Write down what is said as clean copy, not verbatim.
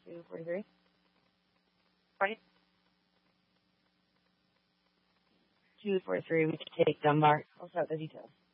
243. Right? 243, we can take Dunbar. I'll start the details.